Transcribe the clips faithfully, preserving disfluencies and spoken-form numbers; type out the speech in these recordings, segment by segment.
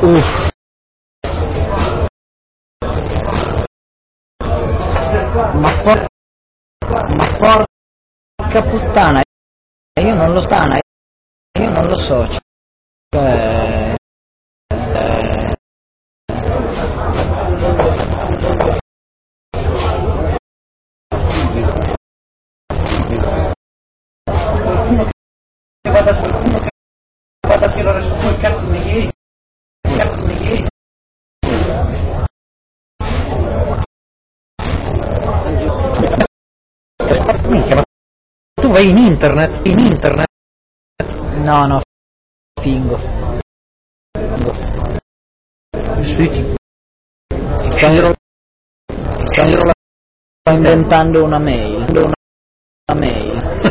Uff. Ma, por- ma porca puttana, io non lo stana, io non lo so, cioè, eh, vado a tirare su quel cazzo di ieri, cazzo di ieri. Minchia, ma tu vai in internet, in internet? No, no, fingo. Sì. Stanno, stanno inventando una mail, una mail.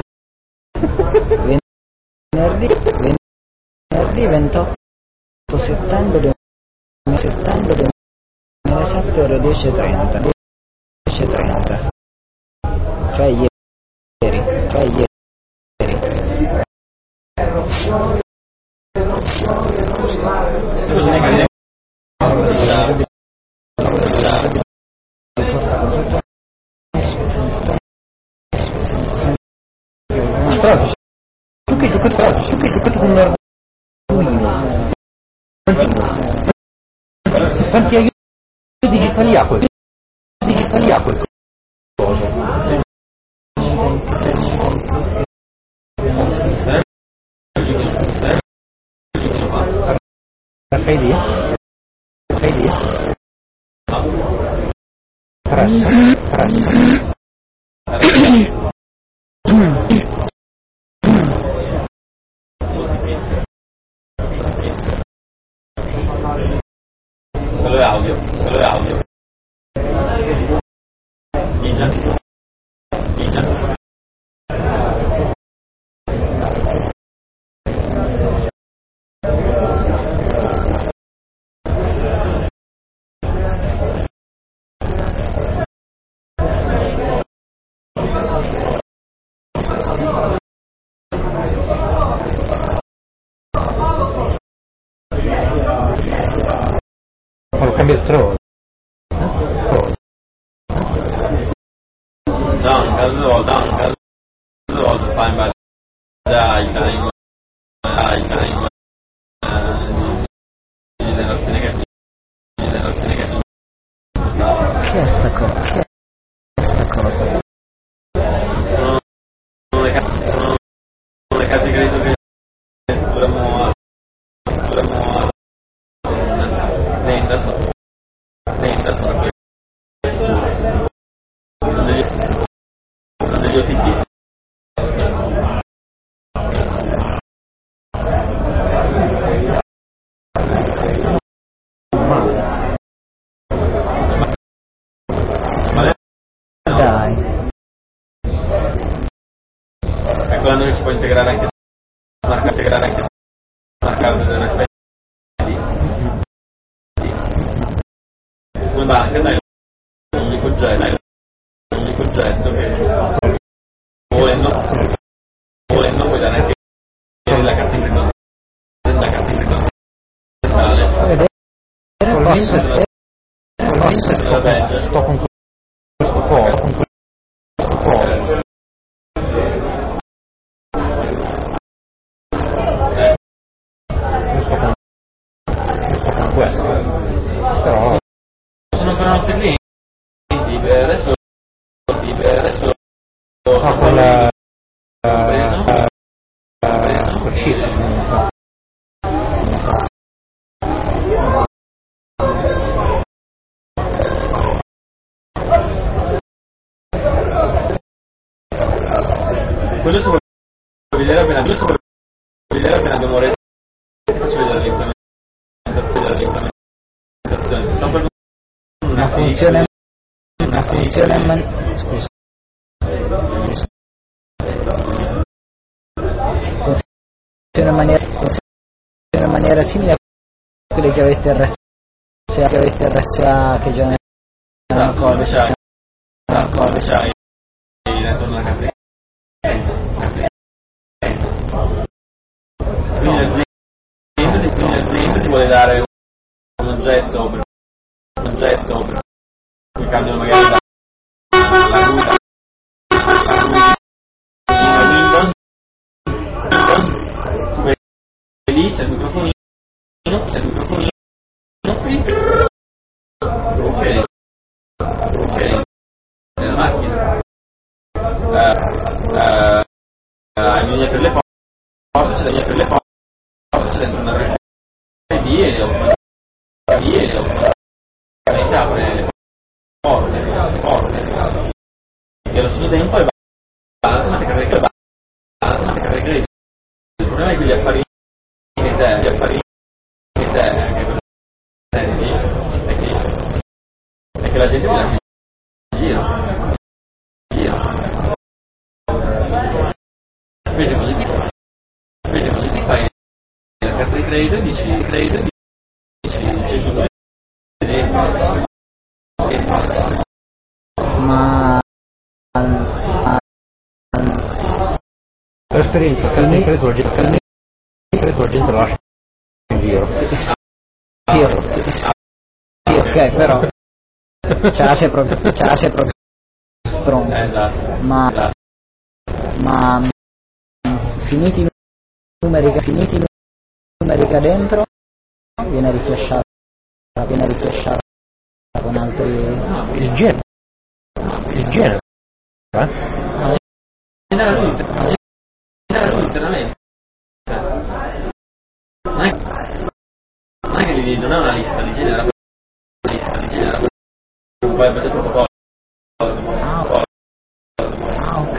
Venerdì, venerdì ventotto settembre settembre duemilasette ore dieci e trenta. dieci e trenta. Cioè ieri, cioè ieri. Tu che hai giocato, tu che hai giocato con un Arduino. Quanti hai digitali a quel? Digitali a quel coso? Fai lì? Fai lì? Press, press. Quello è audio, quello è audio. Ninja. Ninja. Ho cambiato trovo. No, caso no, caso no, fine by dai, dai, dai, dai. Che è sta cosa? Che è sta cosa? Sono le carte, sono le carte credo che dovremmo dovremmo tenda sono tenda sono quelle sono degli sono degli O T P. Dai. Ecco l'anno che si può integrare anche smart integrare anche smart card dell'R F I D. Come banca dai un unico oggetto, un unico oggetto che volendo volendo puoi dare anche la carta integrale la carta integrale. Posso posso sto con questo coso con questo coso. Questo però sono ancora nostri clienti per adesso per adesso no, con la con cifra quello si può vedere appena quello si può vedere appena abbiamo reso faccio vedere l'implementazione una funzione una funzione man- scusa funziona in maniera funziona in maniera simile a quelle che avete R S A che avete R S A che generano codice codice quindi l'azienda ti vuole dare progetto, per progetto, per cui cambiano magari la, la guida, la guida di Windows, lì c'è il microfonino, c'è il microfonino qui, ok, ok, nella macchina, uh, uh, hai linea per le porte, c'è la linea per le porte, c'è dentro una rete di e automaticamente apre le porte, le porte, e allo stesso tempo è l'automatica regla, l'automatica regla. Il problema è che gli affari che te, gli affari che te, che presenti, è che, è che la gente ti lascia in giro, in giro. Invece così ti fai, invece così ti fai la carta di credito e dici, credito, dici, dici, dentro, dentro. Ma per esperienza, carta di credito la gente, la gente la lascia in giro. Sì, sì, ok, però ce la sei proprio, ce la sei proprio stronzo. Esatto. Ma, Esatto. ma finiti i numeri, finiti i numeri che dentro, viene riflashata, viene riflashata con altri. Il genere, il genere, eh? Genera tutto, genera tutto internamente. Non è, non è che li, non è una lista, li genera una lista, li genera un web del protocollo. Ah, ok.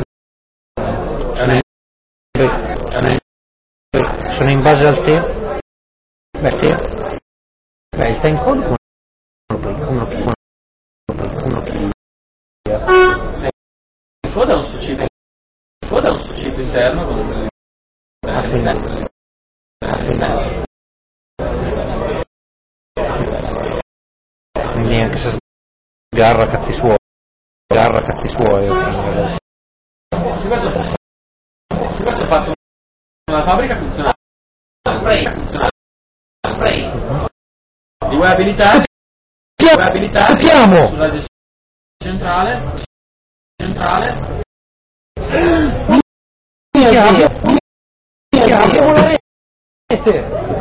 Sono in base al tempo, beh, tempo, beh, il time code uno che uno che Il code è un suo chip, il code è un suo chip interno con un quindi anche se sgarra cazzi suoi, sgarra cazzi suoi. Se questo, se questo fatto una fabbrica funzionale, funzionale, di vuoi abilitare, vuoi abilitare sulla gestione centrale, centrale, Abbiamo la rete!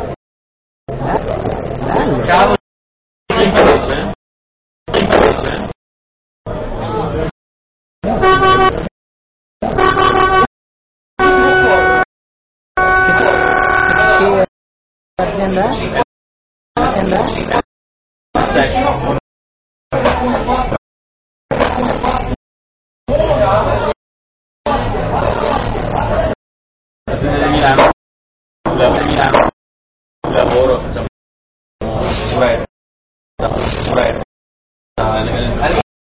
Bello. cavo, invece, invece, Che azienda è? Azienda è? secco. L'azienda di Milano, lavoro di Milano, lavoro, facciamo sicurezza, sicurezza, arriva,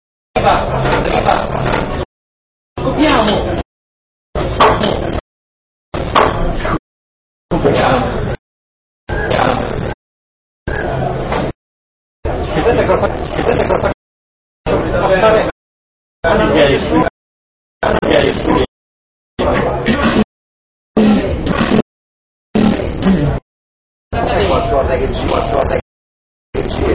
arriva, scopiamo, scopiamo, scopiamo. Vedete cosa vedete cosa passare c'è qualcosa che ci qualcosa che ci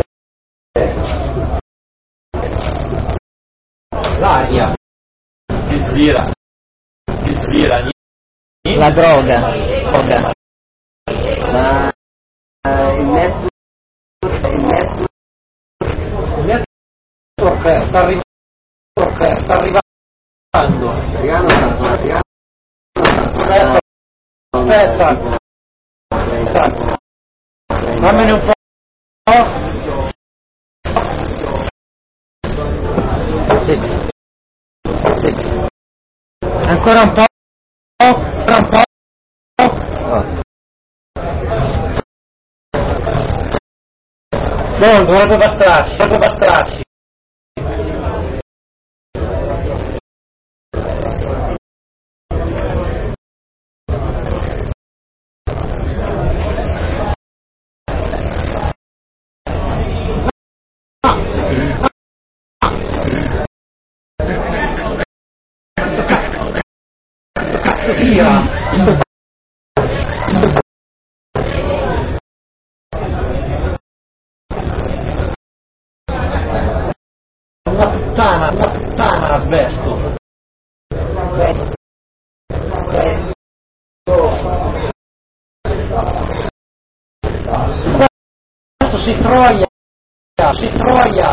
l'aria che gira che gira La droga. droga. Ma eh, il network il network Il network sta arrivando, sta arrivando. Adriano sta Adriano Aspetta, aspetta, aspetta. Dammene un po'. Sì. Sì. Ancora un po', ancora un po'. oh. No, dovrebbe bastarci, dovrebbe bastarci. Cazzo via! puttana, puttana asbesto. Adesso si troia, si troia.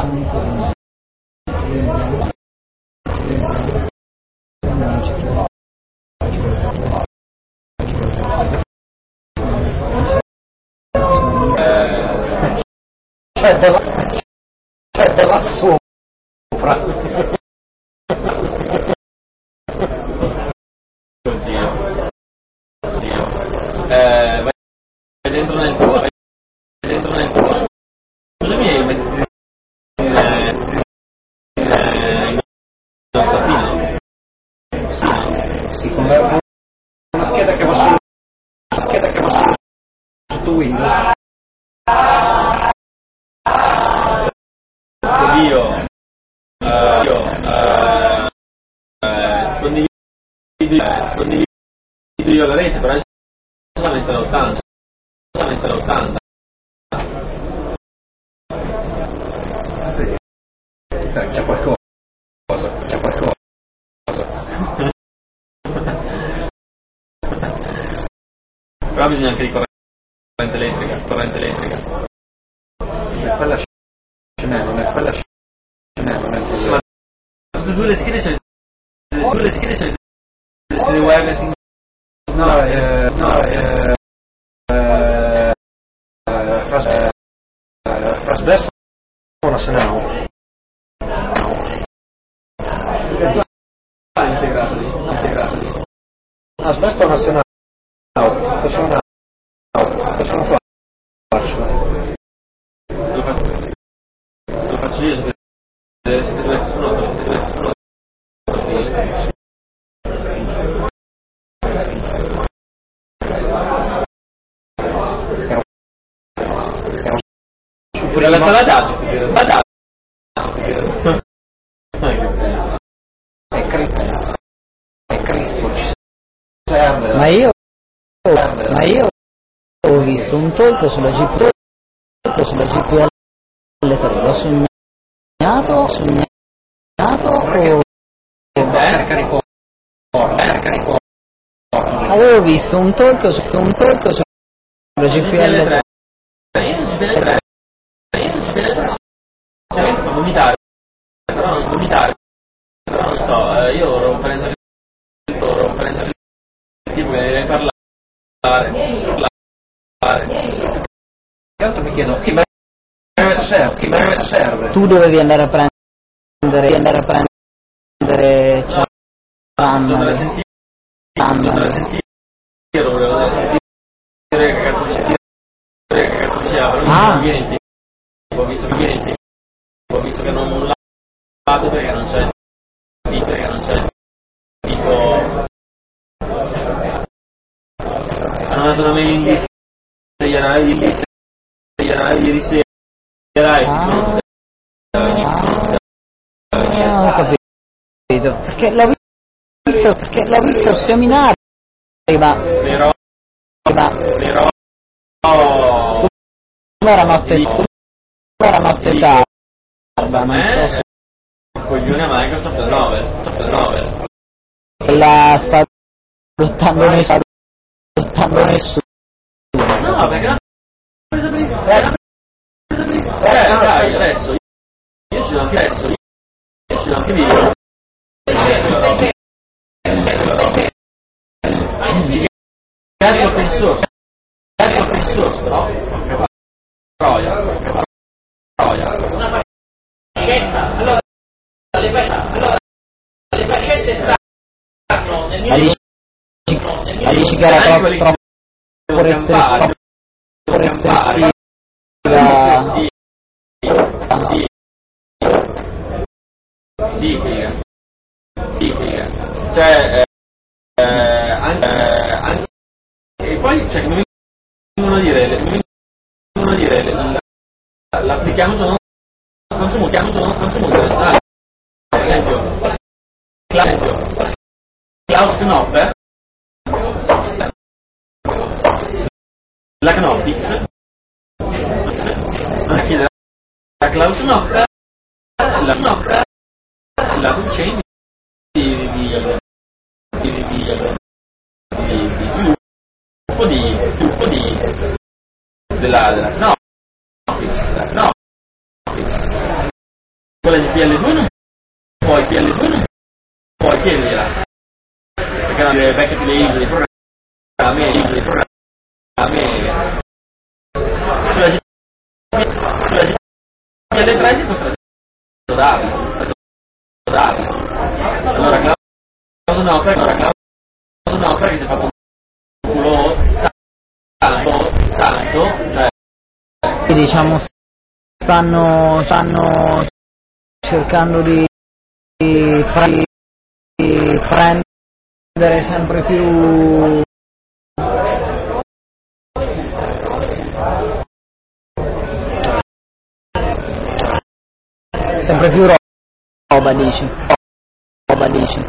C'è della, c'è della sopra. Oddio. Oddio. Eh, vai dentro nel tuo, vai dentro nel tuo. Scusami, hai messo in in stafino. Sì, Sì, come una scheda che va su, una scheda che va su, sotto Windows. io, uh, io, uh, uh, condivido, uh, condivido io la rete, però è solamente l'ottanta, solamente l'ottanta. C'è qualcosa, c'è qualcosa. Però bisogna anche di corrente elettrica, corrente elettrica. Quella scena, non è quella scena, non è quella. Ma su due le schede c'è, su due le schede c'è le wireless in... No, eh, no, eh, eh, eh, asbesto non se ne ha. integrato lì, integrato lì. Asbesto non se ne ha. Questo non ha. Questo non fa. Lo faccio, lo faccio io, se siete due uno, siete due uno. Pure la sala dati, la dati. È crispo, è crispo, ci serve. Ma io, ma io ho visto un talk sulla G P L, sulla G P L tre, l'ho sognato, sognato o... Carica ricordo, carica ricordo. Avevo visto un talk, su un talk sulla G P L tre. Io non ci vedo tre, io non ci vedo tre. Cioè, fa vomitare, però non vomitare, però non so, eh, io ero prendere il ero prendere il tipo che deve parlare, parlare. Che altro mi chiedo, chi me ne serve, chi me ne serve? Tu dovevi andare a prendere, andare a prendere, cioè, non me la sentire, non me la sentire, io volevo andare a sentire che cazzo c'è, che cazzo c'era, però non viene il tipo, ho visto che viene il tipo, ho visto che non lato perché non c'è il tipo, perché non c'è il tipo, hanno dato una mail in lista, gli anali in lista, gli anali ieri sera, ah, ah, ho capito, perché l'ho visto, perché l'ho visto al seminario, ma, però, ma, però, come era notte, come era notte tarda, non so se... coglione a Microsoft nove, nove. La sta lottando nessuno, lottando nessuno. No, perché la presa per il... Eh, dai, adesso, io ci do anche adesso, io ci do anche video. Carico open source, carico open source, però, troia, troia. Allora, le allora, le faccette stanno nel mio... Ma dici che era troppo, troppo restrittiva, troppo restrittiva. Sì, sì, sì, figa, sì, figa. Cioè, eh, anche, eh, anche, e poi, cioè, mi vengono a dire, mi vengono a dire, l'applichiamo solo, quanto mo, chiamo solo, quanto mo, interessante. Per esempio, Klaus Knopper, la Knoppix, la Klaus Knopper, la Knopper, lato incendi di, di, di, di, di, di, di sviluppo di sviluppo di della della Synoptics, no, quella di P L due non puoi P L due non puoi chiedergliela, perché non deve beccati le isole dei programmi e isole dei programmi sulla G P L tre si potrà dati, dati. Allora Claudio Nopper, allora Claudio Nopper che si è fatto un culo tanto, tanto, cioè diciamo stanno, stanno cercando di, di, pre, di prendere sempre più sempre più roba, dici, roba, dici.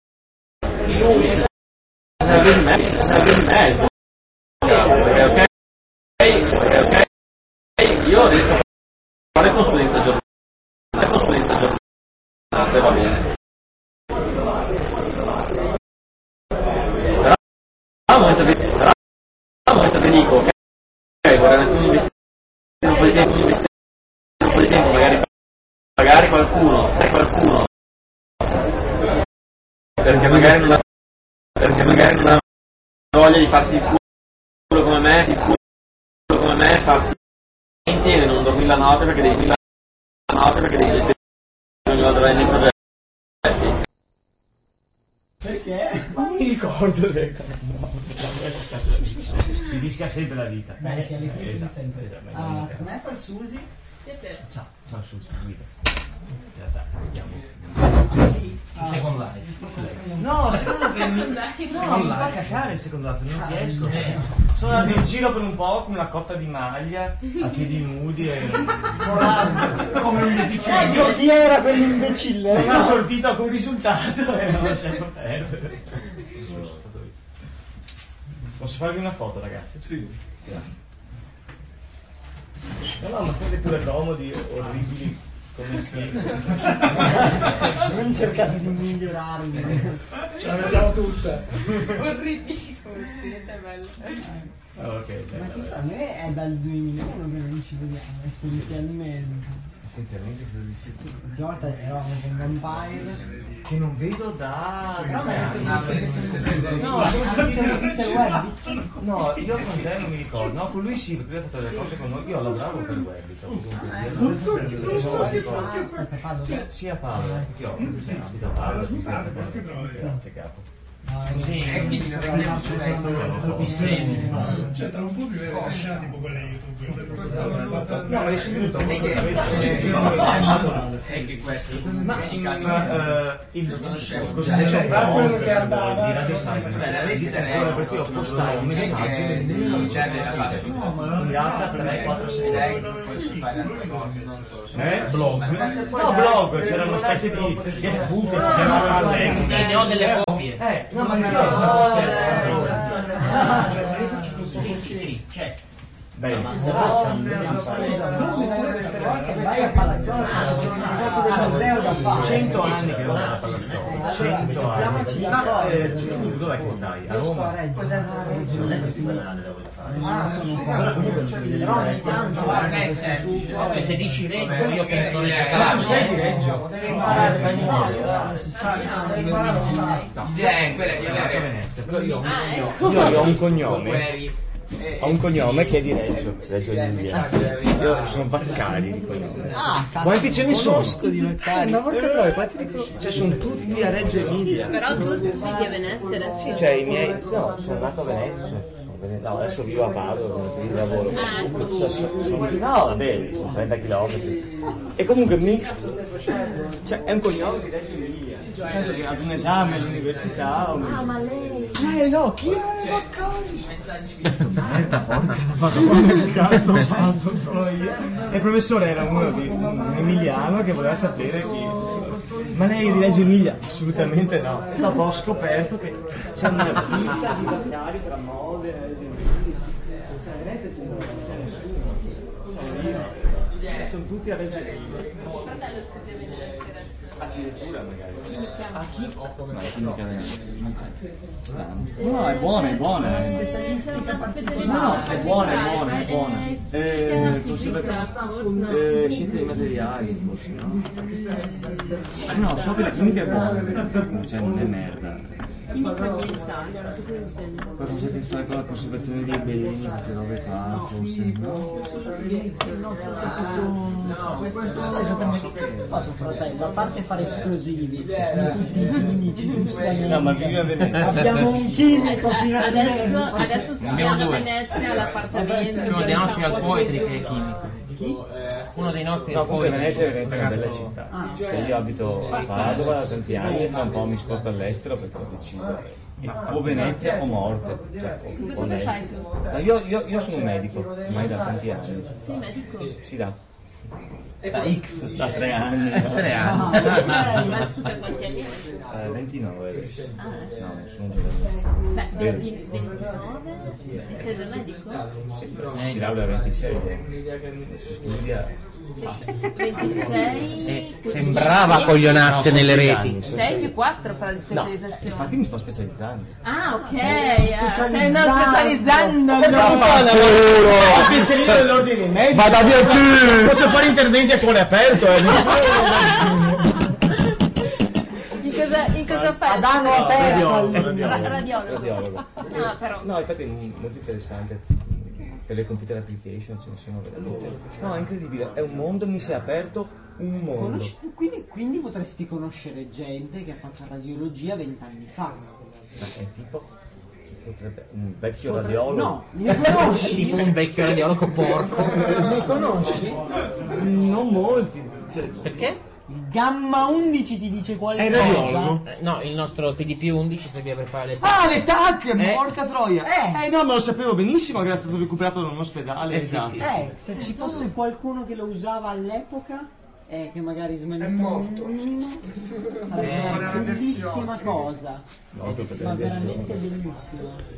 Ok, ok, io riesco a fare consulenza giornaliera, consulenza giornaliera, va bene. Però al momento vi, però al momento vi dico, ok, vorrei un investire un po' di tempo, investire un po' di tempo, magari pagare qualcuno, qualcuno, perché magari non ha, perché magari non ha voglia di farsi il culo come me, il culo come me, farsi e non dormire la notte perché devi dormire la notte perché devi gestire ogni volta nei progetti. Perché? Non mi ricordo del Si rischia sempre la vita. Beh, si è esatto, sempre. esatto, Ah, com'è per Susi? Piacere. Ciao, ciao Susi, guida. In realtà andiamo. Ah, sì. Second life. No, secondo me mi, No, mi fa cacare il secondo life, non riesco. Sono andato in giro per un po' con una cotta di maglia, a piedi nudi e. Come un deficiente. Ecco chi era quell'imbecille? Non ha sortito alcun risultato e non lasciamo perdere. Posso farvi una foto, ragazzi? Sì. Grazie. No, no, ma siete pure comodi, orribili come siete. Non cercate di migliorarmi. Ce la vediamo tutta. Orribili come siete, bello. Ah, ok, Ma bello, chissà, a bello. me è dal duemilauno che non ci vediamo, essenzialmente. Essenzialmente credo di sì. L'ultima volta eravamo con Vampire. Che non vedo da. Però mi ha detto che sei No, anzi sei mister Webby. no, io con te non mi ricordo. No, con lui sì, perché lui ha fatto delle cose con noi. Io lavoravo per Webby. Non so chi non so chi aspetta, Padova. Sì, a Padova, perché io abito a Padova. Grazie capo. Sì, Cioè tra un po' mi viene la scena tipo quella YouTube. No, ma io sono venuto È che questo ma eh, il così c'è quello che andava di Radio Cyber esiste solo perché io postavo un messaggio inviata tre quattro sei eh blog no blog c'era una specie di che sputa si chiamava Alex ne ho delle copie. eh no ma Cioè se io faccio così, Sì, c'è. bene vai a Palazzone, sono arrivato del museo da fare. cento anni che non sto a Palazzone cento anni ma eh, tu dov'è che stai? A Roma? Ah, sono qua. Però ogni tanto Non è semplice. Vabbè, se dici Reggio, io che sono Reggio ma tu sei di Calabria. Reggio l'idea è quella di sono nato a avere Venezia però io ho un Ah, ecco. cognome io ho un cognome guerri ho un cognome che è di Reggio, Reggio Emilia. Io sono Vaccari di cognome. Ah, Quanti ce ne sono? conosco di Vaccari. Ma porca troia, quanti ne conosco? Cioè sono tutti a Reggio Emilia. Però tu tu vivi a Venezia adesso? Sì, cioè i miei. No, sono nato a Venezia. Cioè, sono vene- no, adesso vivo a Padova, per il lavoro. Cioè, sono- sono- no, vabbè, sono trenta chilometri. E comunque mi. Cioè, è un cognome di Reggio Emilia. Tanto che ad un esame all'università. Ah, ma lei. Eh no, chi è Vaccari? Merda, porca la madonna, che cazzo ho fatto solo io. E il professore era uno di un emiliano che voleva sapere chi. Ma lei è di Reggio Emilia? Assolutamente no. E dopo ho scoperto che c'è una fila di Vaccari tra Modena e Reggio Emilia. A Venezia non c'è nessuno. Sono io. Sono tutti a Reggio Emilia. Mio fratello studia a Venezia adesso. Addirittura magari. A chi? Ma la chimica No, è buona, è buona. C'è una specialità. No, no, è buona, è buona, è buona. Eh, conserva- eh, scienze dei materiali, forse, no? Ah, no, so che la chimica è buona, cioè non è merda. Chimica ambientale, cosa stai dicendo? Qualcosa che fa con la conservazione dei beni, queste robe qua, forse, no? Sai esattamente che cosa hai fatto, fratello? A parte fare esplosivi, sono tutti chimici, giustamente. No, ma vivi a Venezia. Abbiamo un chimico finalmente. Adesso, adesso studiamo a Venezia all'appartamento. Uno dei nostri al poetri che è chimico. Uno dei nostri No, al comunque poetri. Venezia è veramente una bella Ragazzo- città. Cioè io abito a Padova da tanti anni e fra un po' mi sposto all'estero perché ho deciso o Venezia o morte. Cioè, o, o Cosa fai all'estero. tu? No, io, io, io sono un medico, ormai da tanti anni. Sei medico? Si dà. Da X. Da tre anni. Tre anni. Ma scusa, quanti anni hai? Eh, ventinove adesso. Ah, No, non sono giovanissimo. beh, venti, ventinove? E sei già medico? Si laurea a ventisei, si studia. ventisei? Eh, sembrava coglionasse No, sono nelle sei reti. anni, sono sei sei. più quattro per la No, specializzazione. infatti mi sto specializzando. Ah, ok, ah, stai andando specializzando. Anche se io dell'ordine medico. Vada via qui! Posso fare interventi a cuore aperto, eh? In cosa, in cosa fai? Ad anno aperto. Ra- radiologo. Radiologo. Ah, però. No, infatti è molto interessante. Per le computer application ce ne sono veramente. No, è incredibile, è un mondo, mi si è aperto un mondo. Conosci- quindi, quindi potresti conoscere gente che ha fatto radiologia vent'anni fa. Ma è tipo chi potrebbe un vecchio Potre- radiologo. No, ne conosci? Tipo un vecchio radiologo porco. Ne conosci? Non molti. Cioè, Perché? Il gamma undici ti dice qualcosa? È radiologo? Eh, no, il nostro P D P undici serviva per fare le Ah, le tac! Eh? Porca troia! Eh. Eh no, ma lo sapevo benissimo che era stato recuperato da un ospedale. Eh, sì, esatto. sì. Eh, se ci fosse qualcuno che lo usava all'epoca e che magari smanettava un minimo, sarebbe una bellissima cosa. Noto per Ma le veramente azioni. bellissima.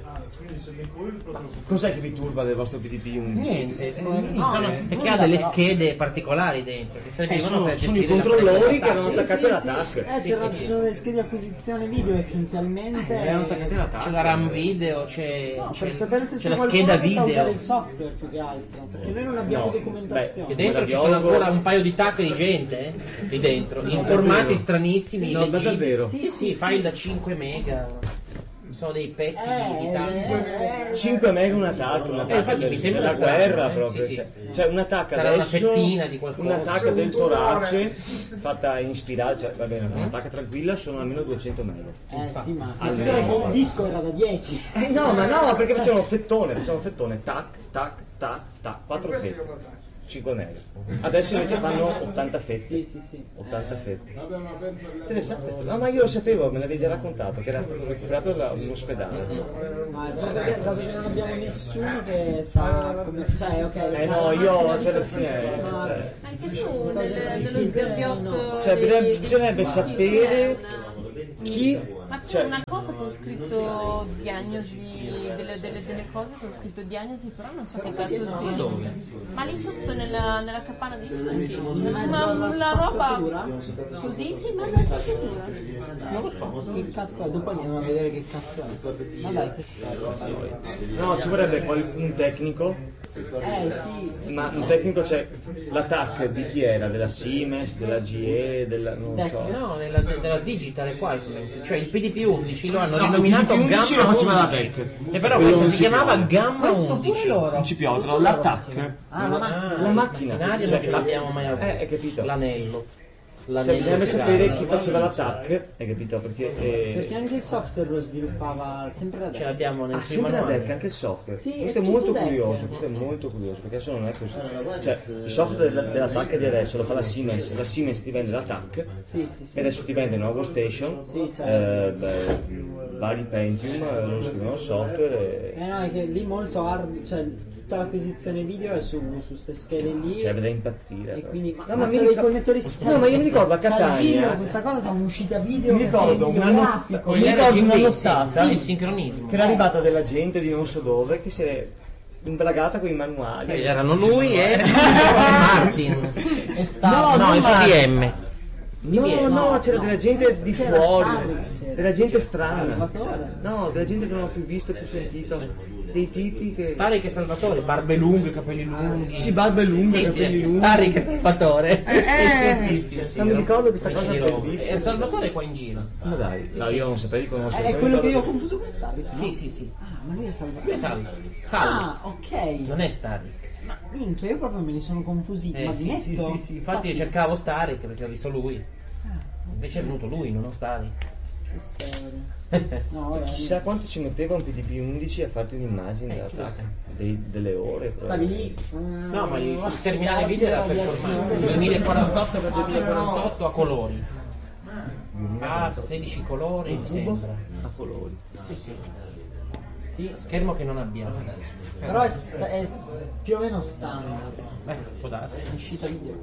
Cos'è che vi turba del vostro P D P undici? Niente, No, sono- eh, perché nulla, ha delle però. schede particolari dentro che Eh, servivano sono, per sono i gestire controllori che l'apparecchio erano da attaccati alla sì, tac. sì. Eh, c'era- ci sono delle schede di acquisizione video essenzialmente. Erano attaccati alla tac. C'è la RAM video, c'è, No, c'è, per sapere se c'è c'è la qualcuno scheda che sa usare video. il software più che altro, perché noi non abbiamo No, documentazione. Che dentro ci sono radiologo- ancora un paio di tac di gente, eh, lì dentro, in davvero? formati stranissimi. No, ma leggibili. davvero? Sì, sì, Sì, sì, file sì. da cinque mega. Sono dei pezzi di, di tac. Eh, eh, cinque mega un attacco, un attacco infatti mi del- sembra della strano, guerra eh, proprio. sì, sì. Cioè, cioè un attacco Sarà una adesso, fettina di qualcosa. un attacco del torace fatta in spirale, cioè va bene, un'attacca tranquilla sono almeno duecento mega. Eh sì, ma Almeno. considera che il disco era da dieci. Eh no, ma no, perché facevano fettone, facevano fettone, tac, tac, tac, tac, quattro fette, cinque mega. Adesso invece fanno ottanta fette. Sì, sì, sì. ottanta fette. Interessante sta- No, ma io lo sapevo, me l'avevi già raccontato, che era stato recuperato da un ospedale. Ma già perché, dato che non abbiamo nessuno che sa come sai, ok. Eh no, io, cioè, alla fine, Ma- cioè, Anche tu, nel, nello sgabbiotto. Cioè, dei- bisogna- bisognerebbe dei- sapere una- chi... Ma c'è Cioè, una cosa con scritto diagnosi, delle, delle, delle cose con scritto diagnosi, però non so che cazzo sia. Dove? Ma lì sotto nella, nella capanna di studi. in mezzo Una, alla una roba spazzatura? così, sì, in mezzo alla spazzatura. Non lo so, che cazzo è? Dopo andiamo a vedere che cazzo è. Ma dai, che serve? no, ci vorrebbe qual- un tecnico, Eh sì. ma un tecnico c'è, l'attack di chi era? Della Siemens, della G E, della... non lo so. No, nella, della Digital Equipment, cioè il P D P undici lo hanno No, rinominato il P D P undici lo Gamma faceva la undici. Tech. E però Quello questo non si ci chiamava piove. Gamma Questo pure undici. loro. Non ci piove, l'attack, Ah, la macchina. la macchina, Macchinaria cioè, non ce l'abbiamo mai avuto. Eh, hai capito? L'anello. Cioè, L'anello bisognerebbe finale. sapere chi faceva l'attack, hai capito? Perché... eh, Perché anche il software lo sviluppava sempre da Ce te. l'abbiamo nel Ah, primo sempre la manuale. Deck, anche il software. Sì, questo è è molto tutto curioso, Deck. questo è molto curioso, perché adesso non è così. Cioè, il software della- dell'attack di adesso lo fa la Siemens, la Siemens ti vende l'attack Sì, sì, sì. e adesso ti vende una workstation, Sì, certo. eh, beh, vari Pentium, eh, lo scrivono il software e Eh no, è che lì molto hard, cioè tutta l'acquisizione video è su queste schede lì. serve da impazzire. E però. quindi No, ma ma mi c'è dei ricordo- connettori no, ma io mi ricordo a C'è il video, Catania, questa cosa c'è un'uscita video. mi che ricordo è una, grafico. mi ricordo una nottata Sì, il sincronismo. che era arrivata della gente di non so dove che si è imbragata con i manuali. Eh, Erano lui e Martin. È stato No, il non P D M. No, no, c'era della gente di C'era fuori, Starry, c'era. della gente strana. Salvatore. No, della gente che non ho più visto e più sentito. Dei tipi che... Stari che Salvatore, barbe lunghe, capelli lunghi. Sì, barbe lunghe, Sì, capelli sì, lunghi. Stari che Salvatore. Eh, sì, sì, sì, non mi ricordo questa Qua in cosa giro. bellissima. E Salvatore è qua in giro. Ma dai, no, io non saprei riconoscere. È quello che io ho confuso con Starry. no? Sì, sì, sì. Ah, ma lui è Salvatore. Lui è Salvi. Salvi. Ah, ok. Non è Stari. Ma minchia, io proprio me li sono confusi. Eh, ma sì, di sì, netto? sì, sì. Infatti io cercavo Stari perché ho visto lui. Invece è venuto lui, non Stari. Che storia. No, vabbè. Chissà quanto ci metteva un P D P undici a farti un'immagine Eh, dell'attacco. chissà. Dei- delle ore. Stavi lì. No, ma il, il terminale video era performante. duemilaquarantotto per duemilaquarantotto a colori. A sedici colori, mi Cubo sembra. a colori. Sì, sì. Sì, schermo che non abbiamo. Però è, sta- è più o meno standard. Beh, può darsi. Uscita video.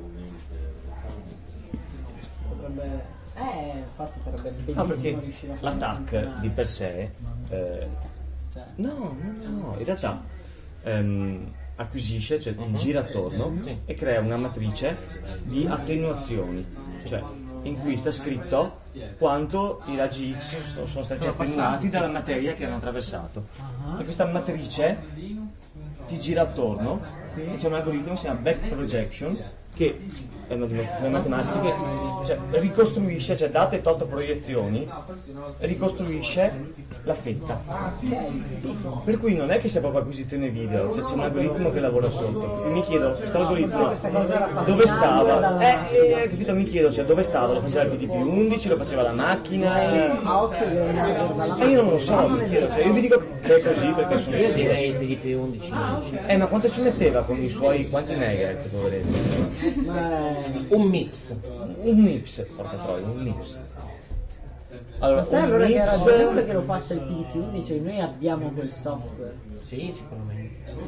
Potrebbe. Eh, infatti sarebbe Ah, bellissimo perché riuscire a farlo l'attack funzionare. di per sé... eh, Cioè, no, no, no, no, in realtà ehm, acquisisce, cioè ti gira attorno Sì. e crea una matrice di attenuazioni, cioè in cui sta scritto quanto i raggi X so- sono stati Sono attenuati passati, dalla materia che hanno attraversato. Ah. E questa matrice ti gira attorno e c'è un algoritmo che si chiama back projection che è una dimostrazione matematica che cioè, ricostruisce, cioè date tot proiezioni, ricostruisce la fetta. Per cui non è che sia proprio acquisizione video, c'è, c'è un algoritmo che lavora sotto. E mi chiedo, questo algoritmo dove stava? Eh, eh, capito, mi chiedo, cioè dove stava? Lo faceva il P D P undici, lo faceva la macchina? a occhio direi dalla E io non lo so, mi chiedo, cioè io vi dico che è così perché sono Io sicuro. direi il P D P undici. Eh, ma quanto ci metteva con i suoi, quanti megahertz, poveretto? Un mix. Un MIPS, porca troia, un MIPS. Allora, Ma sai un allora che è MIPS ragionevole che lo faccia il P D P undici? Noi abbiamo quel software. Sì, secondo me.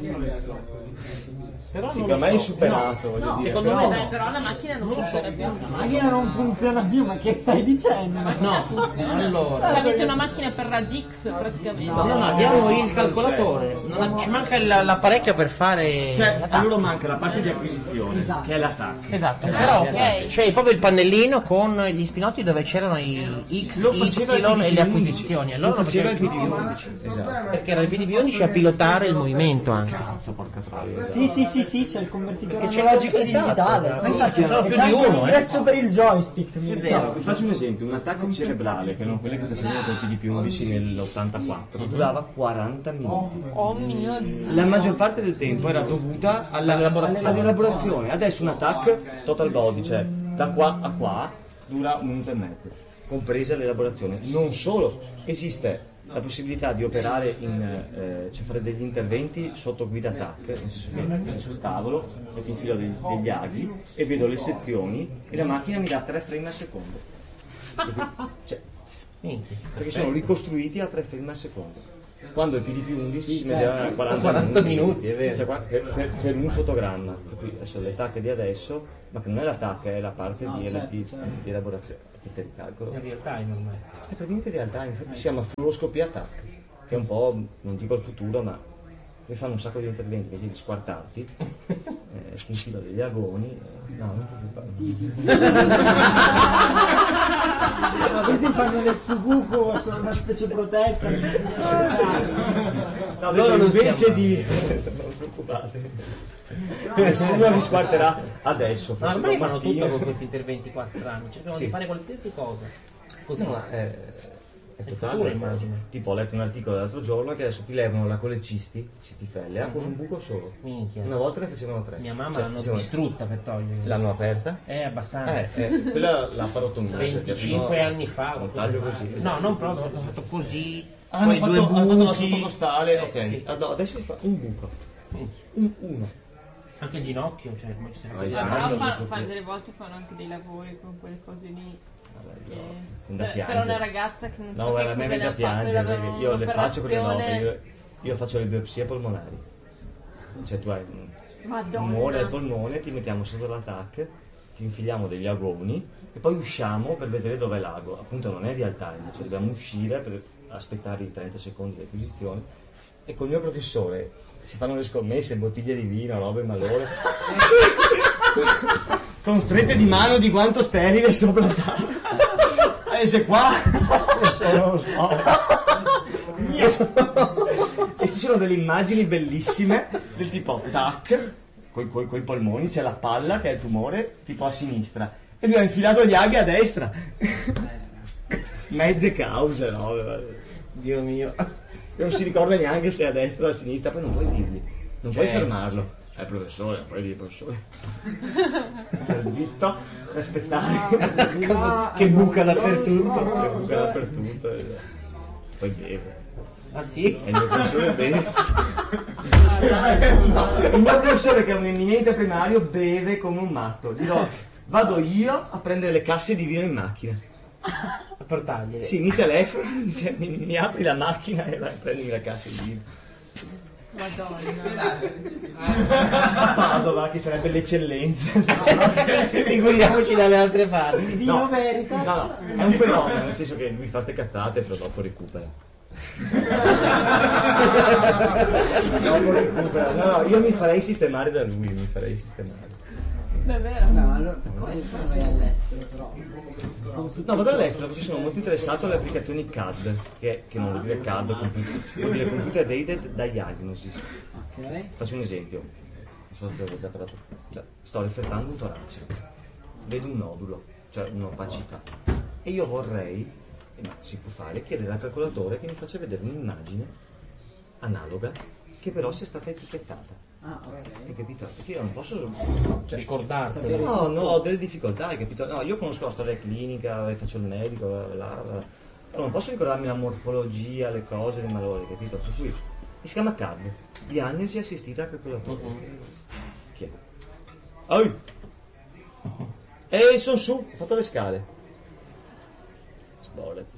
Però sì, non che lo ormai è so. superato, voglio No, dire. secondo però- me Eh, però la macchina non funziona più. La macchina non funziona più, ma che stai dicendo? No, allora. Cioè avete una macchina per raggi X praticamente. No, no, abbiamo il calcolatore. Non- ci manca il- l'apparecchio per fare. Cioè, l'attacco. a loro manca la parte di acquisizione, Esatto. che è l'attacco. Esatto, però ok. c'è proprio il pannellino con gli spinotti dove c'erano i X, Lo faceva il Y e le P D P acquisizioni. Allora Lo faceva il P D P undici. undici, esatto. Perché era il P D P undici a pilotare il movimento anche. Cazzo, porca troia. esatto. Sì, sì, sì, sì, c'è il convertitore Perché c'è analogico e esatto, digitale. esatto. Sì, Esatto, ci sono e più c'è di anche uno, eh. l'ingresso per il joystick. mi È ricordo. vero. Vi faccio un esempio, un attacco cerebrale, che erano quelli che facevano col P D P undici nell'ottantaquattro, durava quaranta minuti. Oh mio Dio. La maggior parte del tempo era dovuta alla- All'elaborazione. all'elaborazione. Adesso un attack total body, cioè da qua a qua, dura un minuto e mezzo, compresa l'elaborazione. Non solo, esiste la possibilità di operare in, eh, cioè fare degli interventi sotto guida tac, nel senso che sul tavolo metto in filo degli, degli aghi e vedo le sezioni e la macchina mi dà tre frame al secondo. Cioè, Minchia. perché sono ricostruiti a tre frame al secondo. Quando il P D P undici si certo. metteva a quaranta, quaranta minuti, è vero. Cioè, qua- per, per- per un fotogramma. Per cui adesso le tacche di adesso, ma che non è la tacca, è la parte No, di, certo, di- certo. di elaborazione, di calcolo. In real time ormai. È praticamente in realtà, infatti si chiama fluoroscopia tac, che è un po', non dico il futuro, ma mi fanno un sacco di interventi invece di squartarti, eh, ti infilo degli agoni, eh, no, non preoccupare. Ma questi fanno le Tsuguku, sono una specie protetta. No, Loro invece, non invece siamo- di... non preoccupate. Nessuno vi squarterà adesso, Ma forse ormai da fanno mattina. tutto con questi interventi qua strani, cercano Sì. di fare qualsiasi cosa. Così. No, ma è, è È totale. futuro, immagino. Tipo ho letto un articolo l'altro giorno che adesso ti levano la colecisti, cistifellea, con un buco solo. Minchia. Una volta ne facevano tre. Mia mamma Cioè, l'hanno facevano- distrutta per togliere. L'hanno aperta? Eh, abbastanza. Eh, eh, quella la parotomia. cioè, ti venticinque arriva anni fa. Un taglio così. No, esatto. non proprio, hanno fatto così. Ah, hanno poi fatto, due hanno fatto una buchi. sottocostale, Eh, ok. sì. Ah, no, adesso si fa un buco. Un, uno. Anche il ginocchio, cioè come ci siamo Ah, il Cioè, ginocchio. però non fa- riesco fanno più. delle volte fanno anche dei lavori con quelle cose lì. Vabbè, Che- no, da C'era, c'era piangere. una ragazza che non No, so guarda, che a me cosa viene le da ha fatto, piangere le perché avevano io le faccio perché no, un'operazione- io, io faccio le biopsie polmonari. Cioè tu hai un Madonna. tumore al polmone, ti mettiamo sotto l'attacco, ti infiliamo degli agoni e poi usciamo per vedere dov'è l'ago. Appunto non è real time, cioè dobbiamo uscire per aspettare i trenta secondi di acquisizione. E col mio professore si fanno le scommesse, bottiglie di vino, robe malore. con strette di mano di quanto sterile sopra la tavola. Adesso qua non lo so. E ci sono delle immagini bellissime del tipo tac, coi, coi, coi polmoni c'è la palla che è il tumore tipo a sinistra e lui ha infilato gli aghi a destra. Mezze cause, no? Dio mio, non si ricorda neanche se è a destra o a sinistra, poi non puoi dirgli, non puoi Certo. fermarlo. È il professore, non puoi dire professore. Star zitto, aspettare che buca dappertutto, che buca dappertutto. Poi beve. Ah sì? E il mio professore beve. Il mio professore, che è un eminente primario, beve come un matto. Dirò, vado io a prendere le casse di vino in macchina. A portargliele. Sì, mi telefono, mi dice, mi, mi apri la macchina e vai, prendimi la cassa di vino. Madonna. A Padova, che sarebbe l'eccellenza. Figuriamoci dalle altre parti. Vino No, Veritas. no, no, è un fenomeno, nel senso che lui fa ste cazzate però dopo recupera. Dopo recupera. No, no, io mi farei sistemare da lui, mi farei sistemare. Davvero? No, allora, come vai all'estero però? No, vado all'estero perché sono molto interessato alle applicazioni C A D, che, che non vuol dire C A D, computer, vuol dire Computer Aided Diagnosis. Ok. Ti faccio un esempio, non so se avevo già parlato, cioè, sto riflettando un torace, vedo un nodulo, cioè un'opacità, e io vorrei, e ma si può fare, chiedere al calcolatore che mi faccia vedere un'immagine analoga che però sia stata etichettata. Ah, ok. Hai capito? Perché io non posso... Cioè, ricordartelo. No, no, ho delle difficoltà, hai capito? No, io conosco la storia clinica, faccio il medico, la, la, la, però non posso ricordarmi la morfologia, le cose, le malore, capito? Per cui si chiama C A D, diagnosi assistita al calcolatore. Uh-huh. Chi è? Oh! E sono su, ho fatto le scale. Sbollati.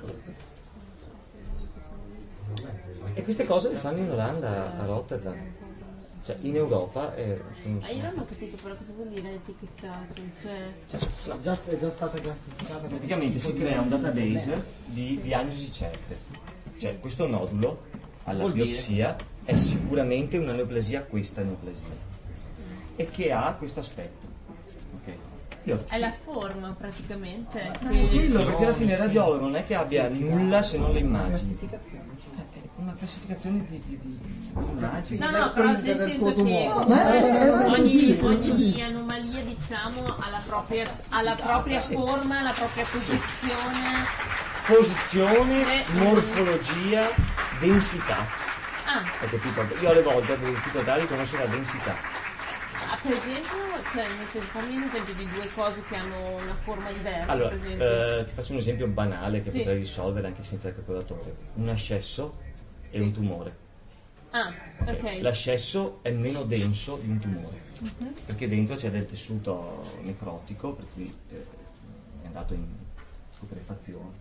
E queste cose le fanno in Olanda, a Rotterdam. Cioè, in Europa eh, sono... Ah, io non ho capito però cosa vuol dire etichettato, cioè... Cioè, È già, è già stata classificata. praticamente si crea un database di diagnosi certe. Cioè, questo nodulo alla Vuol dire? biopsia è sicuramente una neoplasia, questa neoplasia, e che ha questo aspetto. Ok. Io È la forma praticamente. Ma che- è quello, perché alla fine il radiologo non è che abbia nulla se non le immagini. Classificazione. È una classificazione di, di, di, di immagini. No, no, però nel senso che ma- ogni, ogni anomalia, diciamo, ha la propria, ha la propria forma, la propria posizione. Posizione, Eh. morfologia, densità. Ah, Hai capito? Io alle volte ho delle difficoltà a riconoscere la densità. ah, per esempio, cioè, nel senso, fammi un esempio di due cose che hanno una forma diversa, Allora, per esempio. eh, ti faccio un esempio banale che Sì. potrei risolvere anche senza il calcolatore. Un ascesso e un tumore. Ah, ok. L'ascesso è meno denso di un tumore, Mhm. perché dentro c'è del tessuto necrotico, per cui eh, è andato in putrefazione.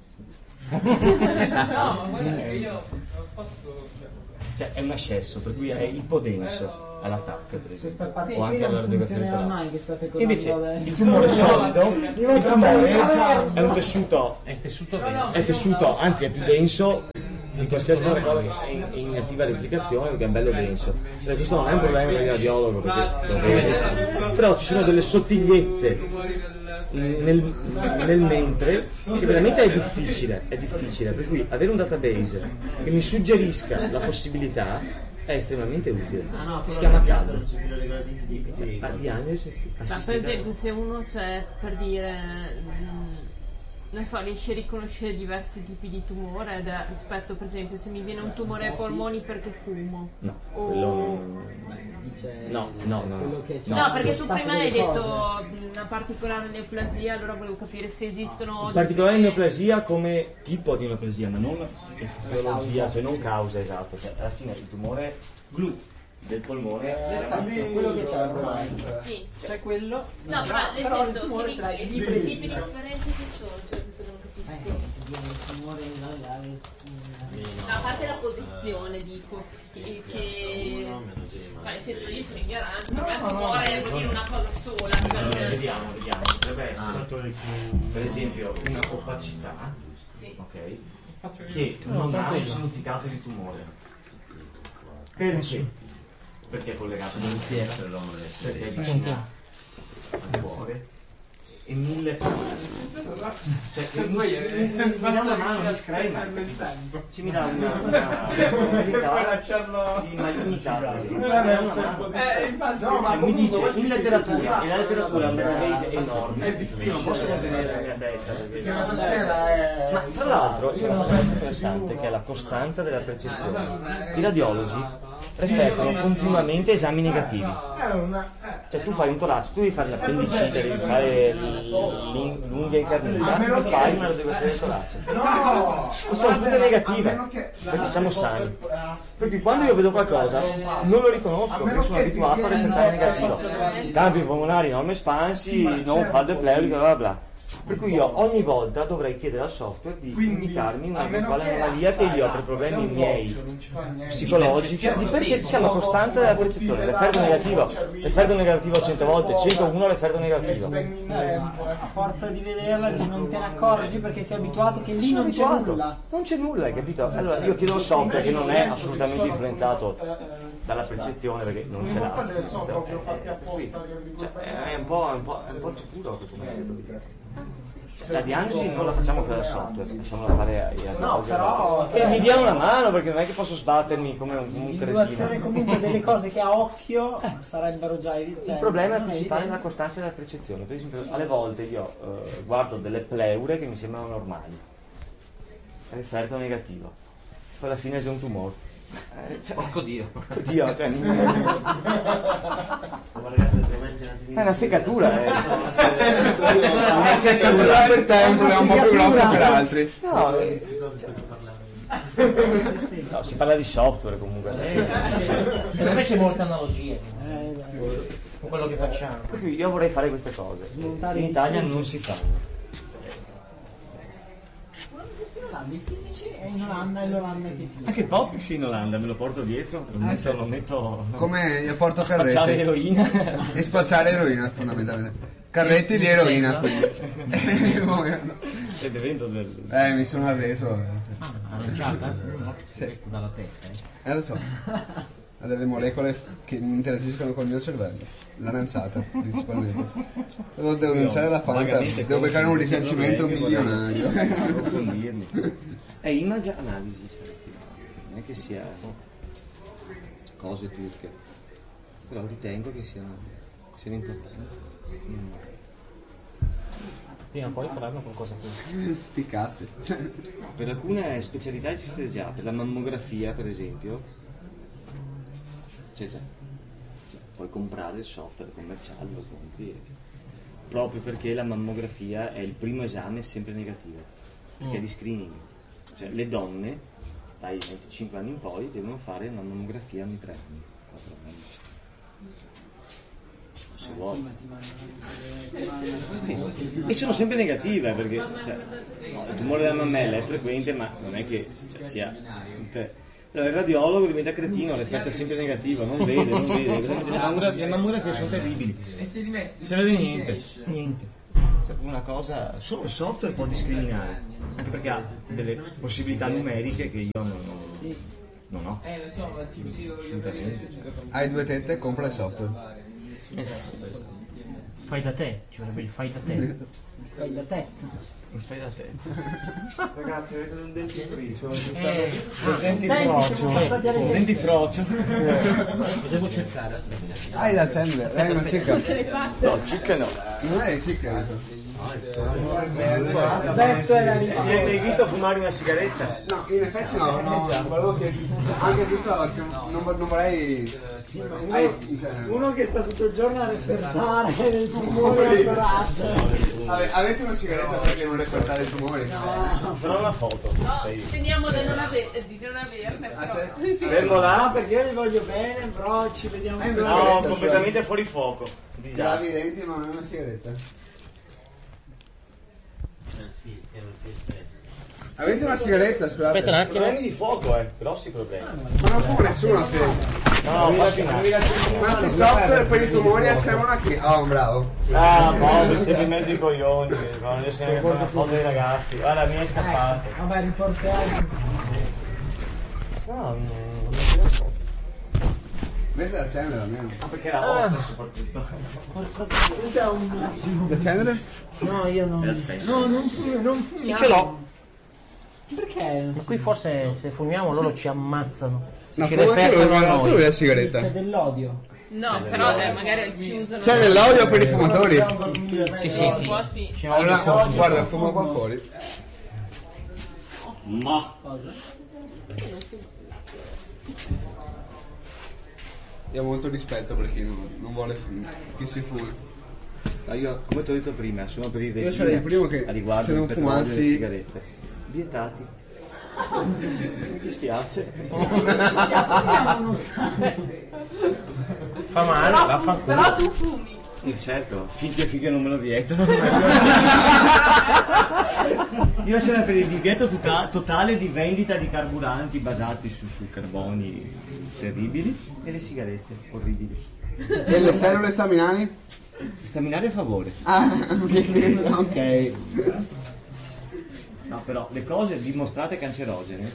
No, ma io cioè è un ascesso, per cui è ipodenso all'attacco, per Questa esempio, parte o qui anche non alla radiografia funzionerà toracica. mai che state Invece cosando adesso. il tumore solido, il tumore è un tessuto, È tessuto denso. è tessuto, anzi è più denso di qualsiasi altra cosa, è in, è in attiva replicazione perché è bello denso. Cioè, questo non è un problema del radiologo, perché lo vede. Però ci sono delle sottigliezze nel, nel mentre che veramente è difficile, è difficile, per cui avere un database che mi suggerisca la possibilità è estremamente utile. Si chiama C A D. Ah, diagnosi Ma per assistita. esempio, se uno, cioè, per dire, mm, non so, riesce a riconoscere diversi tipi di tumore da- rispetto, per esempio, se mi viene un tumore ai polmoni perché fumo. No, O- quello non... Dice No, no, no, quello no. che No, No, perché lo tu stato prima hai delle detto cose. mm, una particolare neoplasia, allora volevo capire se esistono... In particolare delle- neoplasia come tipo di neoplasia, ma non etiologia, cioè non causa, esatto. Cioè, alla fine il tumore glu del polmone si chiama- Perfetto, quello che c'è ormai. Sì. C'è quello. No, però nel però il senso, tumore che ce l'hai tipi, lì che preciso. tipi differenti ci sono, cioè questo non Eh, capisco. viene il tumore dalla- A parte la posizione, dico, che, che ma nel senso io sono ignorante, per me il tumore vuol dire una cosa sola. Allora, cioè- vediamo, vediamo, potrebbe essere per esempio una opacità, Sì. ok, che non ha un significato di tumore. Perché? Perché è collegato con il perché è vicino. al cuore e mille cioè che mi, mi, mi dà una mano, mi screma, ci mi dà una una verità di malignità, per esempio. Mi dà una mano. Cioè, mi dice in letteratura, e la letteratura è un database enorme, non posso contenere la mia testa perché... ma tra l'altro c'è una cosa molto interessante che è la costanza della percezione. I radiologi effettuano continuamente esami negativi, cioè tu fai un torace, tu devi fare l'appendicite, devi fare l'unghia incarnita, e fai una radiografia del torace e sono tutte negative perché siamo sani, perché quando io vedo qualcosa non lo riconosco perché sono abituato a risultare negativo. Campi polmonari non espansi, non falde pleuriche, bla bla bla. Per cui io ogni volta dovrei chiedere al software di indicarmi una eventuale anomalia che io ho per problemi miei psicologici di perché siamo a costanza della percezione. Referto negativo, referto negativo cento volte, centouno referto negativo. Eh, a forza di vederla di non te ne accorgi perché sei abituato che lì Sono non c'è abituato. nulla. Non c'è nulla, hai capito? Allora io chiedo al software che non è assolutamente influenzato dalla percezione perché non ce l'ha. Cioè, è un po', è un po', è un po' sicuro che tu mi hai detto. La diagnosi non la facciamo fare dal software, lasciamola fare ai radiologi. No, però che mi dia una mano perché non è che posso sbattermi come un, un l'individuazione cretino. comunque delle cose che a occhio sarebbero già evidenti. Il problema principale è la costanza della percezione. Per esempio, alle volte io eh, guardo delle pleure che mi sembrano normali, referto negativo, poi alla fine c'è un tumore. Eh, cioè, Porco Dio. porco Dio, cioè, è una seccatura, eh. Una seccatura per te, un po' più grossa per altri. No, eh, no, si parla di software comunque. Per me c'è molte analogie Eh, con quello che facciamo. Per cui io vorrei fare queste cose. Smontare In gli Italia strumenti. non si fanno. in Olanda, i fisici è in Olanda e l'Olanda che fisici. Anche Popix in Olanda, me lo porto dietro, lo metto, lo metto Come io porto a spacciare carrette eroina. e spacciare eroina fondamentalmente. Carretti di eroina quindi. Ed evento del... Eh, mi sono arreso. Ah, aranciata? Sì. Questo dalla testa, eh. Eh, lo so. Ha delle molecole che interagiscono con il mio cervello. L'aranciata, principalmente. Devo denunciare la Fanta, Vagamente devo beccare un conosco risarcimento questi problemi, milionario. vorrei approfondirli. È Image Analysis, non è che sia cose turche, però ritengo che siano, siano importanti. Mm. Prima o poi faranno qualcosa più. Sti cazzi. Per alcune specialità esiste già, per la mammografia per esempio c'è già, cioè, puoi comprare il software commerciale, lo compri e... proprio perché la mammografia è il primo esame sempre negativo, perché è di screening, cioè le donne dai venticinque anni in poi devono fare una mammografia ogni tre anni, quattro anni. Se vuoi. Sì. E sono sempre negative perché cioè, no, il tumore della mammella è frequente ma non è che cioè, sia tutte... Allora, il radiologo diventa cretino, l'effetto è sempre negativo, non vede, non vede. Le mammografie, le mammografie sono terribili. Se vede niente, niente. Cioè, una cosa, solo il software può discriminare, anche perché ha delle possibilità numeriche che io non, non, non ho. Assolutamente. Hai due tette, compra il software. Esatto, esatto. Fai da te, ci vorrebbe il fai da te. Fai da te. Non stai da te. Ragazzi, avete un dentifricio, Eh, un dentifrocio, un dentifrocio. Lo devo cercare, aspetta. Hai da sempre, lei è una cicca. No, cicca no. Non è cicca. Questo è la Mi hai visto fumare una sigaretta? No, in effetti no, no, volevo che anche questo non, non vorrei. Hai- uno che sta tutto il giorno a refertare nel tumore al torace. Ave- avete una sigaretta perché non refertare i tumori? Farò una foto. sei- Teniamo da non ave- di non averne. Ah, però. sì? Sì. Fermo là. Ah, perché io li voglio bene, bro, ci vediamo Eh, subito. no. No, completamente fuori fuoco. Se Disastro. lavi i denti ma non è una sigaretta. Avete una sigaretta, scusate? Aspetta un attimo. Problemi di fuoco, eh, grossi problemi. Ma non fuma nessuno a te. No, faccio un attimo. Questi software per i tumori servono a chi? Oh, bravo. Ah, poveri, sempre in mezzo ai coglioni, non riesco neanche a fare una foto dei ragazzi. Guarda, mi è scappato. Vabbè, riportiamo. No, non mi tiro foto. Vedi la cenere almeno. Ah, perché era otto soprattutto. Aspetta un attimo. La cenere? No, io non. Era spesso. No, non fumiamo. Non fumiamo. Sì, ce l'ho. Perché? Ma qui forse se fumiamo loro ci ammazzano. No, ci fumo anche lui, refertano a guarda, tu lui noi. la sigaretta. C'è dell'odio. No, però eh, magari al chiuso. C'è dell'olio per i fumatori? Sì, sì, sì. Un po' sì. C'è Allora, olio. guarda, fumo qua fuori. Ma. Io ho molto rispetto per chi non, non vuole fum- che si fumi. No, io, come ti ho detto prima, sono per il regime. Io sarei il primo che a riguardo se non del petrolio e fumassi- delle sigarette. Vietati. Mi dispiace. Fa male, Però, vaffanculo. però tu fumi. Eh, certo, fighe fighe non me lo vietano. Io sono per il divieto tota- totale di vendita di carburanti basati su, su carboni terribili e le sigarette orribili. E le cellule staminali? Staminare a favore. Ah, ok. No, però le cose dimostrate cancerogene,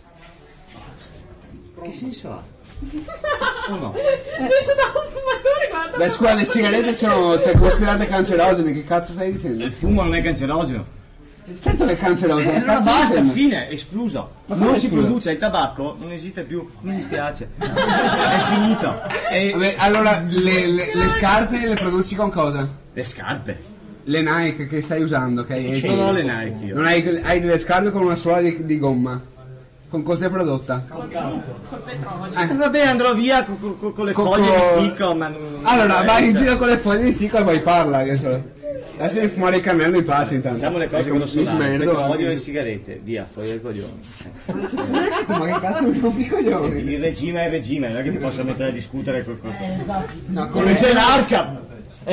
che senso ha? O no? Detto da un fumatore, guarda. Beh, scusa, le sigarette sono cioè, considerate cancerogene, che cazzo stai dicendo? Il fumo non è cancerogeno. Certo che è cancerogeno. Eh, allora cazzo basta, dicendi? fine, escluso. Ma come Non si escluso? produce, il tabacco non esiste più, mi dispiace. È finito. E Vabbè, allora, le, le- le scarpe le produci con cosa? le scarpe. Le Nike che stai usando, che hai Non ho le Nike io. Non hai, hai delle scarpe con una suola di, di gomma. Con cos'è prodotta? Col petrolio. Eh. Vabbè, andrò via co- co- co- con le Co- foglie co- di fico, ma non... Allora, eh, vai in cioè, giro con le foglie di fico e poi parla. Che so. Adesso devi fumare il cammello in pace intanto. Diciamo le cose Ecco, che non sono mi smerdo petrolio anche. e sigarette, via, fuori dai coglioni. Ma che cazzo mi rompi i coglioni? Il regime è il regime, non è che ti posso mettere a discutere col col- Eh, esatto. sì, No, sì. con con il gerarca!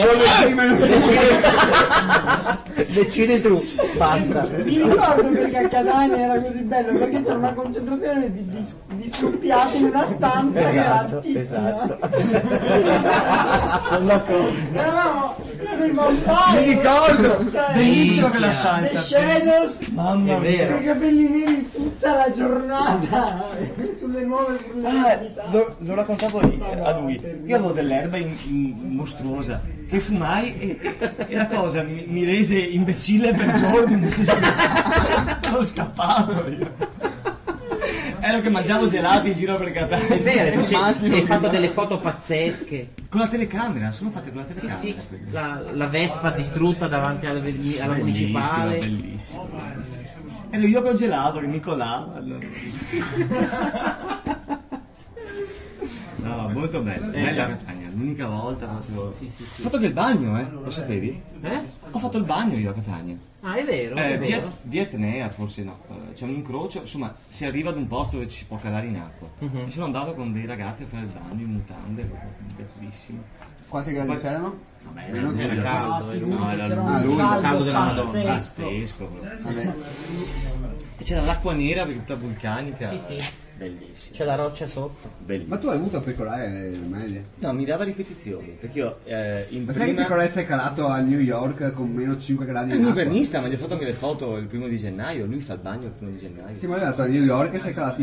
Decidi tu, basta. Mi ricordo perché a Catania era così bello, perché c'era una concentrazione di, di, di scoppiati in una stanza che era Esatto, altissima. Sono d'accordo. Eravamo nei Vampire. Mi ricordo! Cioè, Bellissima quella The stanza. Shadows, Mamma con mia. i capelli neri tutta la giornata sulle nuove Ah, vulnerabilità. lo, lo raccontavo lì, a lui. Io avevo dell'erba in- in- mostruosa che fumai e, e la cosa mi, mi rese imbecille per giorni. nel senso che sono scappato io. Ero che mangiavo gelati in giro per Catania. È vero, cioè, Immagino hai che- fatto delle foto pazzesche. Con la telecamera, sono fatte con la Sì, telecamera. sì, quelle. la, la Vespa distrutta davanti alla, alla Bellissimo, municipale. bellissimo, bellissimo. Ero io col gelato che mi colava. No, molto bello. Eh, Bella già. Catania, l'unica volta proprio. Sì, sì, sì. Ho fatto anche il bagno, eh? Lo sapevi? Eh? Ho fatto il bagno io a Catania. Ah, è vero, Eh, è via, vero. via Etnea, forse no. Eh, C'è un incrocio, insomma, si arriva ad un posto dove ci si può calare in acqua. Mhm. E sono andato con dei ragazzi a fare il bagno in mutande, bellissimo. Quanti gradi Poi- c'erano? Vabbè, Meno era di- caldo, Ah, sì, era- comunque no, era c'era lui. un Ah, lui, caldo caldo della Madonna. pazzesco. pazzesco proprio. Vabbè. E c'era l'acqua nera perché tutta vulcanica. Sì, sì. Bellissimo. C'è la roccia sotto. Bellissimo. Ma tu hai avuto pecorare le medie? No, mi dava ripetizioni, perché io eh, in Ma sai che prima... pecorare sei calato a New York con meno cinque gradi È in un acqua? invernista, ma gli ho fatto anche le foto il primo di gennaio, lui fa il bagno il primo di gennaio. Sì, ma lui è andato a New York e sei calato